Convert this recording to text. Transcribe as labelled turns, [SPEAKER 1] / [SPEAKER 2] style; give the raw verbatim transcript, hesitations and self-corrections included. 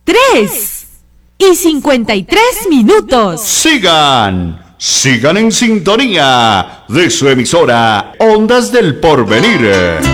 [SPEAKER 1] tres y cincuenta y tres minutos.
[SPEAKER 2] Sigan, sigan en sintonía de su emisora Ondas del Porvenir.